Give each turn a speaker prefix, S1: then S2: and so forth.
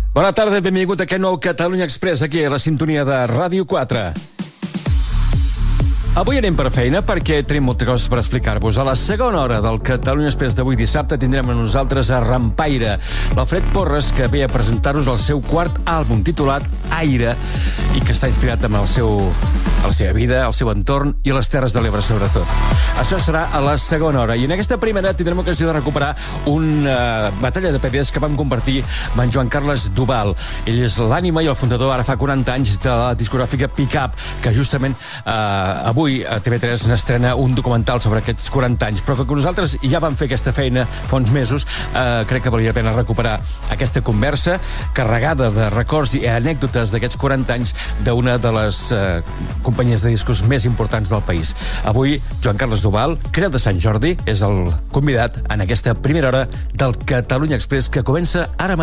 S1: Bona tarda, benvingut a aquest nou Catalunya Express, aquí a la sintonia de Ràdio 4. Avui anem per feina perquè tenim moltes coses per explicar-vos. A la segona hora del Catalunya Express d'avui dissabte tindrem a nosaltres a Rampaire, l'Alfred Porres, que ve a presentar-nos el seu quart àlbum titulat Aire i que està inspirat amb la seva vida, el seu entorn i les Terres de l'Ebre, sobretot. Això serà a la segona hora. I en aquesta primera tindrem ocasió de recuperar una batalla de PDs que vam compartir amb en Joan Carles Duval. Ell és l'ànima i el fundador, ara fa 40 anys, de la discogràfica Pick-Up, que justament avui a TV3 n'estrena un documental sobre aquests 40 anys. Però que nosaltres ja vam fer aquesta feina fa uns mesos, crec que valia la pena recuperar aquesta conversa carregada de records i anècdotes d'aquests 40 anys d'una de les companyies de discos més importants del país. Avui, Joan Carles Duval, Creu de Sant Jordi, és el convidat en aquesta primera hora del Catalunya Express que comença ara mateix.